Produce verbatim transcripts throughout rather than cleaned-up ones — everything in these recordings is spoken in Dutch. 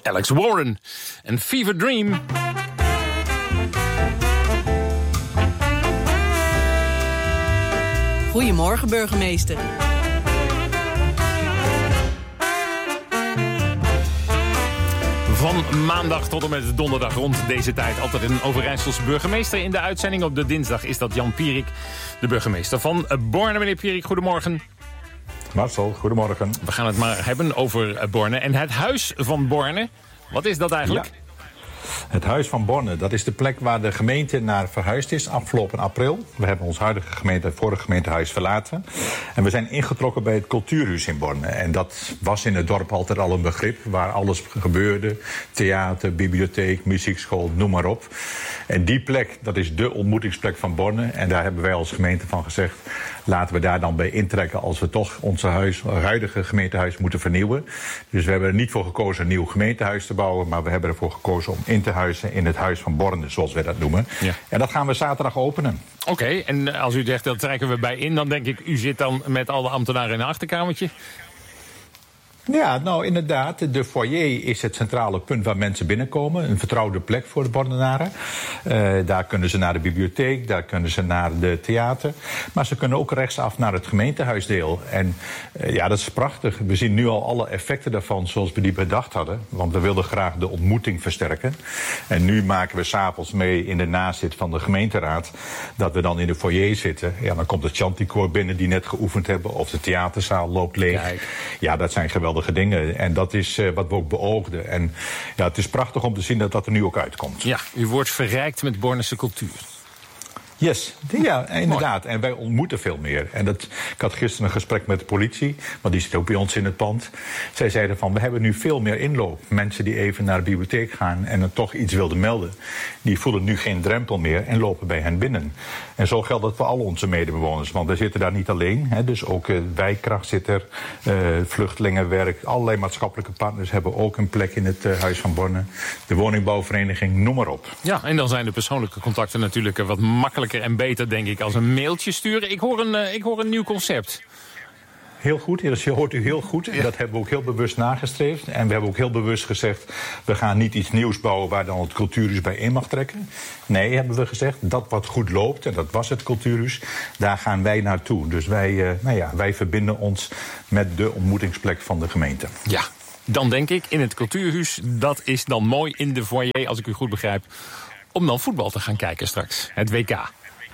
Alex Warren en Fever Dream. Goedemorgen, burgemeester. Van maandag tot en met donderdag rond deze tijd altijd een Overijsselse burgemeester in de uitzending. Op de dinsdag is dat Jan Pierik, de burgemeester van Borne. Meneer Pierik, goedemorgen. Marcel, goedemorgen. We gaan het maar hebben over Borne en het huis van Borne. Wat is dat eigenlijk? Ja. Het Huis van Borne, dat is de plek waar de gemeente naar verhuisd is afgelopen april. We hebben ons huidige gemeente, het vorige gemeentehuis verlaten. En we zijn ingetrokken bij het Cultuurhuis in Borne. En dat was in het dorp altijd al een begrip waar alles gebeurde. Theater, bibliotheek, muziekschool, noem maar op. En die plek, dat is de ontmoetingsplek van Borne. En daar hebben wij als gemeente van gezegd, laten we daar dan bij intrekken als we toch ons huis, huidige gemeentehuis moeten vernieuwen. Dus we hebben er niet voor gekozen een nieuw gemeentehuis te bouwen, maar we hebben ervoor gekozen om in te huizen in het Huis van Borne, zoals wij dat noemen. Ja. En dat gaan we zaterdag openen. Oké, okay, en als u zegt, dat trekken we bij in, dan denk ik, u zit dan met alle ambtenaren in een achterkamertje. Ja, nou inderdaad. De foyer is het centrale punt waar mensen binnenkomen. Een vertrouwde plek voor de Bornenaren. Uh, daar kunnen ze naar de bibliotheek, daar kunnen ze naar de theater. Maar ze kunnen ook rechtsaf naar het gemeentehuisdeel. En uh, ja, dat is prachtig. We zien nu al alle effecten daarvan zoals we die bedacht hadden. Want we wilden graag de ontmoeting versterken. En nu maken we 's avonds mee in de nazit van de gemeenteraad dat we dan in de foyer zitten. Ja, dan komt het Chanticoor binnen die net geoefend hebben. Of de theaterzaal loopt leeg. Kijk. Ja, dat zijn geweldige dingen. En dat is uh, wat we ook beoogden. En ja, het is prachtig om te zien dat dat er nu ook uitkomt. Ja, u wordt verrijkt met Bornese cultuur. Yes, ja, inderdaad. En wij ontmoeten veel meer. En dat, ik had gisteren een gesprek met de politie, want die zit ook bij ons in het pand. Zij zeiden van, we hebben nu veel meer inloop. Mensen die even naar de bibliotheek gaan en er toch iets wilden melden, die voelen nu geen drempel meer en lopen bij hen binnen. En zo geldt dat voor al onze medebewoners, want we zitten daar niet alleen. Hè, dus ook uh, wijkkracht zit er, uh, vluchtelingenwerk, allerlei maatschappelijke partners hebben ook een plek in het uh, Huis van Borne. De woningbouwvereniging, noem maar op. Ja, en dan zijn de persoonlijke contacten natuurlijk wat makkelijker en beter, denk ik, als een mailtje sturen. Ik hoor een, uh, ik hoor een nieuw concept. Heel goed, dat hoort u heel goed. En dat hebben we ook heel bewust nagestreefd. En we hebben ook heel bewust gezegd, we gaan niet iets nieuws bouwen waar dan het Cultuurhuis bij in mag trekken. Nee, hebben we gezegd, dat wat goed loopt, en dat was het Cultuurhuis, daar gaan wij naartoe. Dus wij, uh, nou ja, wij verbinden ons met de ontmoetingsplek van de gemeente. Ja, dan denk ik, in het Cultuurhuis, dat is dan mooi in de foyer, als ik u goed begrijp, om dan voetbal te gaan kijken straks, het W K.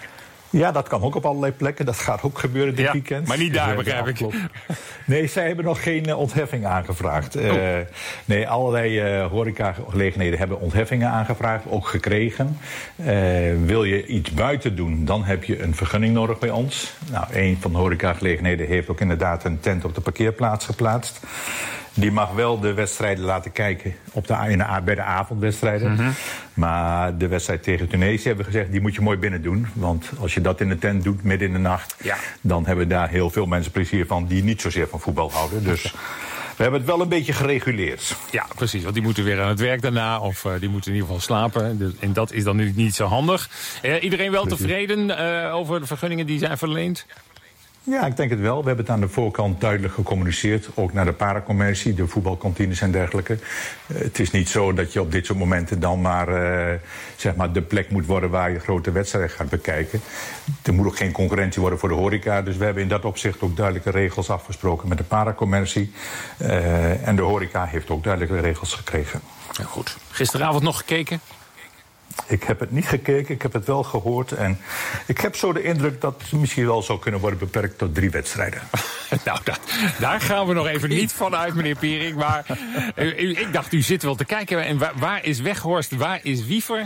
Ja, dat kan ook op allerlei plekken. Dat gaat ook gebeuren dit ja, weekend. Maar niet daar, begrijp ik. Nee, zij hebben nog geen uh, ontheffing aangevraagd. Oh. Uh, nee, allerlei uh, horecagelegenheden hebben ontheffingen aangevraagd, ook gekregen. Uh, wil je iets buiten doen, dan heb je een vergunning nodig bij ons. Nou, een van de horecagelegenheden heeft ook inderdaad een tent op de parkeerplaats geplaatst. Die mag wel de wedstrijden laten kijken op de, in de, bij de avondwedstrijden. Mm-hmm. Maar de wedstrijd tegen Tunesië hebben we gezegd, die moet je mooi binnen doen. Want als je dat in de tent doet, midden in de nacht, ja, dan hebben daar heel veel mensen plezier van die niet zozeer van voetbal houden. Dus we hebben het wel een beetje gereguleerd. Ja, precies. Want die moeten weer aan het werk daarna. Of uh, die moeten in ieder geval slapen. En dat is dan nu niet zo handig. Uh, iedereen wel tevreden uh, over de vergunningen die zijn verleend? Ja, ik denk het wel. We hebben het aan de voorkant duidelijk gecommuniceerd. Ook naar de paracommercie, de voetbalkantines en dergelijke. Uh, het is niet zo dat je op dit soort momenten dan maar, uh, zeg maar de plek moet worden waar je grote wedstrijden gaat bekijken. Er moet ook geen concurrentie worden voor de horeca. Dus we hebben in dat opzicht ook duidelijke regels afgesproken met de paracommercie. Uh, en de horeca heeft ook duidelijke regels gekregen. Ja, goed. Gisteravond nog gekeken? Ik heb het niet gekeken, ik heb het wel gehoord. En ik heb zo de indruk dat het misschien wel zou kunnen worden beperkt tot drie wedstrijden. Nou, dat, daar gaan we nog even niet van uit, meneer Pierik. Maar u, ik dacht, u zit wel te kijken. En waar, waar is Weghorst, waar is Wiever?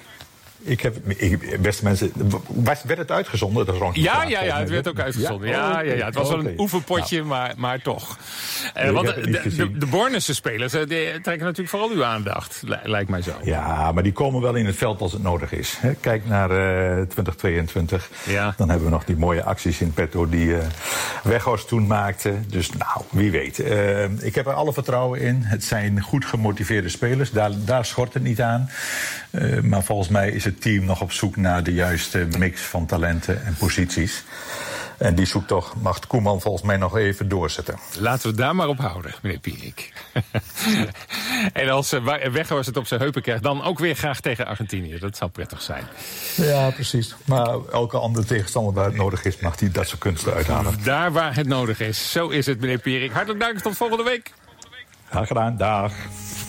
Ik heb, ik, beste mensen, werd het uitgezonden? Dat is ja, ja, ja, het werd ook uitgezonden. Ja, ja, ja, ja. Het was wel een oefenpotje, nou, maar, maar toch. Uh, want de, de, de Bornese spelers die trekken natuurlijk vooral uw aandacht, lijkt mij zo. Ja, maar die komen wel in het veld als het nodig is. Kijk naar uh, twintig tweeëntwintig. Ja. Dan hebben we nog die mooie acties in petto die uh, Weghorst toen maakte. Dus nou, wie weet. Uh, ik heb er alle vertrouwen in. Het zijn goed gemotiveerde spelers. Daar, daar schort het niet aan. Uh, maar volgens mij is het team nog op zoek naar de juiste mix van talenten en posities. En die zoektocht mag Koeman volgens mij nog even doorzetten. Laten we het daar maar op houden, meneer Pierik. En als Weghorst het op zijn heupen krijgt, dan ook weer graag tegen Argentinië. Dat zou prettig zijn. Ja, precies. Maar elke andere tegenstander waar het nodig is, mag hij dat soort kunsten uithalen. Daar waar het nodig is. Zo is het, meneer Pierik. Hartelijk dank, tot volgende week. Graag gedaan, dag.